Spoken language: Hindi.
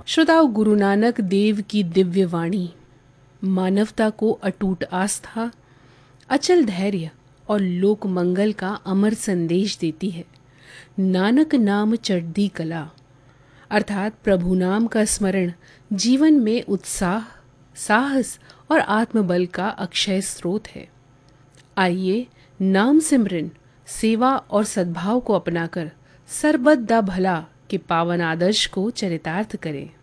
श्रोताओ, गुरु नानक देव की दिव्य वाणी मानवता को अटूट आस्था, अचल धैर्य और लोक मंगल का अमर संदेश देती है। नानक नाम चढ़ती कला अर्थात प्रभु नाम का स्मरण जीवन में उत्साह, साहस और आत्मबल का अक्षय स्रोत है। आइए नाम सिमरन, सेवा और सद्भाव को अपनाकर सरबत दा भला के पावन आदर्श को चरितार्थ करें।